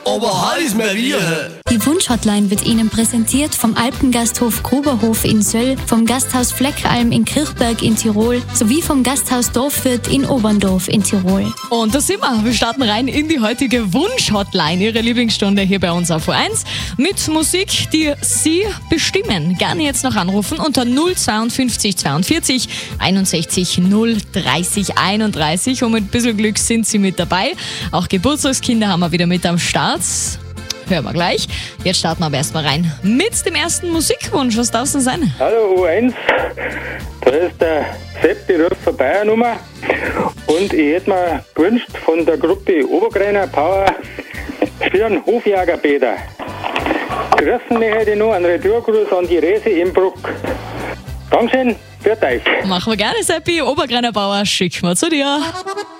aber heiß Maria. Die Wunschhotline wird Ihnen präsentiert vom Alpengasthof Gruberhof in Söll, vom Gasthaus Fleckalm in Kirchberg in Tirol sowie vom Gasthaus Dorfwirt in Oberndorf in Tirol. Und da sind wir. Wir starten rein in die heutige Wunschhotline, Ihre Lieblingsstunde hier bei uns auf O1 mit Musik, die Sie bestimmen. Gerne jetzt noch anrufen unter 052 42 61 030 31. Und mit ein bisschen Glück sind Sie mit dabei. Auch Geburtstagskinder haben wir wieder mit am Start. Hören wir gleich. Jetzt starten wir aber erstmal rein mit dem ersten Musikwunsch. Was darf es denn sein? Hallo O1, da ist der Seppi Röpfer Bayernummer und ich hätte mir gewünscht von der Gruppe Obergreiner Power für einen Hofjäger-Peter. Grüßen mich heute noch, einen Retourgruß an die Rese im Bruck. Dankeschön, für euch. Machen wir gerne, Seppi. Obergreiner Bauer, schicken wir zu dir.